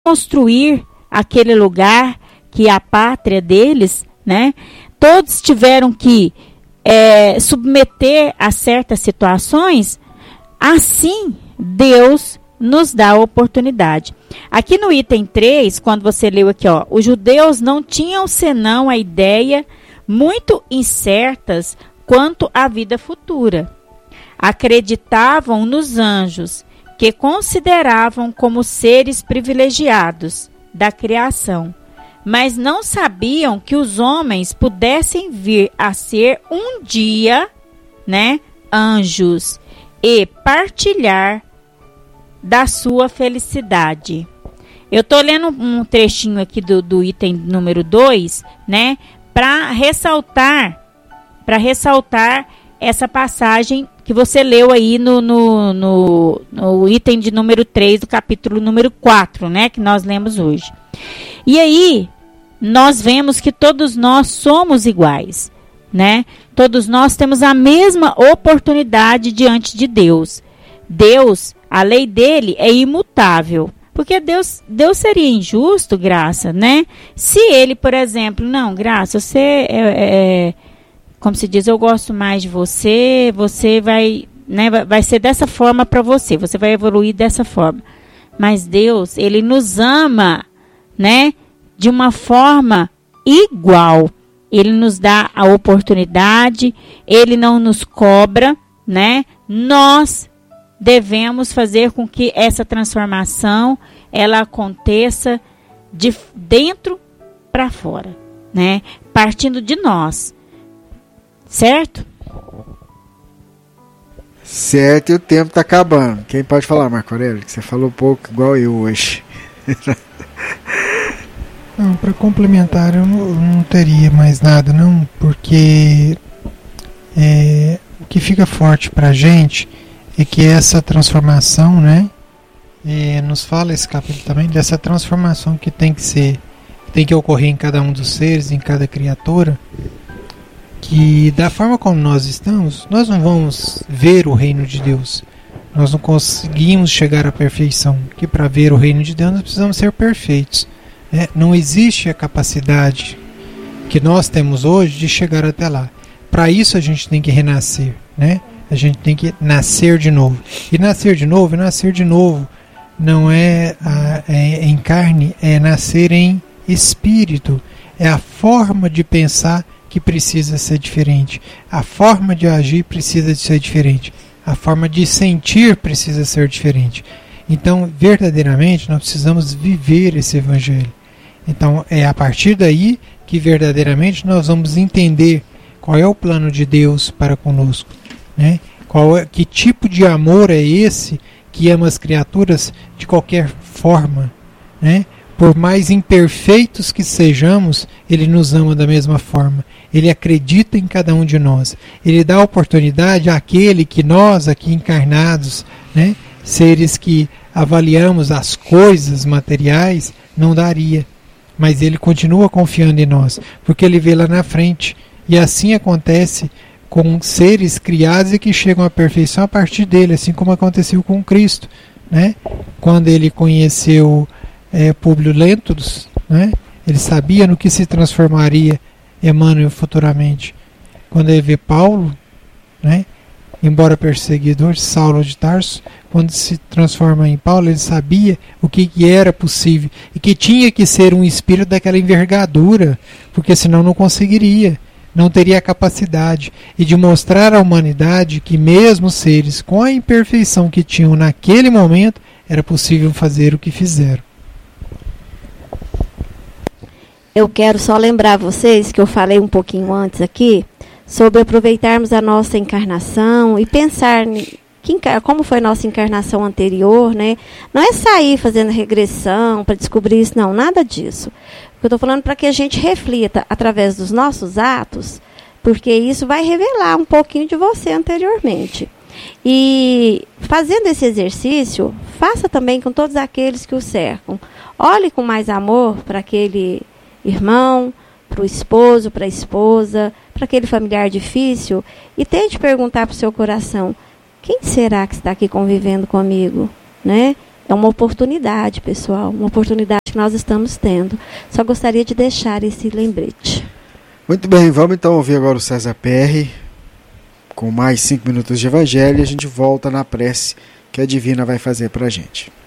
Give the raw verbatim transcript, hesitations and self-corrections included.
construir aquele lugar que é a pátria deles, né? Todos tiveram que é, submeter a certas situações. Assim, Deus nos dá a oportunidade. Aqui no item três, quando você leu aqui, ó, os judeus não tinham senão a ideia muito incertas quanto à vida futura. Acreditavam nos anjos, que consideravam como seres privilegiados da criação, mas não sabiam que os homens pudessem vir a ser um dia, né, anjos e partilhar da sua felicidade. Eu estou lendo um trechinho aqui do, do item número dois, né, para ressaltar, para ressaltar essa passagem que você leu aí no, no, no, no item de número três do capítulo número quatro, né, que nós lemos hoje. E aí, nós vemos que todos nós somos iguais, né? Todos nós temos a mesma oportunidade diante de Deus. Deus, a lei dele é imutável. Porque Deus, Deus seria injusto, Graça, né? Se ele, por exemplo, não, Graça, você é, é, como se diz, eu gosto mais de você, você vai, né, vai ser dessa forma para você, você vai evoluir dessa forma. Mas Deus, ele nos ama, né, de uma forma igual. Ele nos dá a oportunidade, ele não nos cobra, né? Nós devemos fazer com que essa transformação ela aconteça de dentro para fora, né? Partindo de nós. Certo? Certo, e o tempo está acabando. Quem pode falar, Marco Aurélio? Que você falou pouco, igual eu hoje. Não, para complementar, eu não, não teria mais nada, não, porque é, o que fica forte para a gente é que essa transformação, né, é, nos fala esse capítulo também, dessa transformação que tem que ser, que tem que ocorrer em cada um dos seres, em cada criatura, que da forma como nós estamos, nós não vamos ver o reino de Deus. Nós não conseguimos chegar à perfeição, que para ver o reino de Deus nós precisamos ser perfeitos. É, não existe a capacidade que nós temos hoje de chegar até lá. Para isso a gente tem que renascer, né? A gente tem que nascer de novo. E nascer de novo, nascer de novo não é, a, é em carne, é nascer em espírito. É a forma de pensar que precisa ser diferente. A forma de agir precisa ser diferente. A forma de sentir precisa ser diferente. Então, verdadeiramente, nós precisamos viver esse evangelho. Então, é a partir daí que verdadeiramente nós vamos entender qual é o plano de Deus para conosco, né? Qual é, que tipo de amor é esse que ama as criaturas de qualquer forma, né? Por mais imperfeitos que sejamos, Ele nos ama da mesma forma. Ele acredita em cada um de nós. Ele dá oportunidade àquele que nós, aqui encarnados, né, seres que avaliamos as coisas materiais, não daria. Mas Ele continua confiando em nós, porque Ele vê lá na frente. E assim acontece com seres criados e que chegam à perfeição a partir dele, assim como aconteceu com Cristo, né? Quando Ele conheceu é, Públio Lentulus, né? Ele sabia no que se transformaria Emmanuel futuramente. Quando ele vê Paulo, né, embora perseguidor, Saulo de Tarso, quando se transforma em Paulo, ele sabia o que, que era possível e que tinha que ser um espírito daquela envergadura, porque senão não conseguiria, não teria a capacidade, e de mostrar à humanidade que mesmo seres com a imperfeição que tinham naquele momento, era possível fazer o que fizeram. Eu quero só lembrar vocês que eu falei um pouquinho antes aqui sobre aproveitarmos a nossa encarnação e pensar que, como foi a nossa encarnação anterior, né? Não é sair fazendo regressão para descobrir isso, não, nada disso. Eu estou falando para que a gente reflita através dos nossos atos, porque isso vai revelar um pouquinho de você anteriormente. E fazendo esse exercício, faça também com todos aqueles que o cercam. Olhe com mais amor para aquele irmão, para o esposo, para a esposa, para aquele familiar difícil, e tente perguntar para o seu coração: quem será que está aqui convivendo comigo, né? É uma oportunidade, pessoal, uma oportunidade que nós estamos tendo. Só gostaria de deixar esse lembrete. Muito bem, vamos então ouvir agora o César Perry com mais cinco minutos de evangelho e a gente volta na prece que a Divina vai fazer para a gente.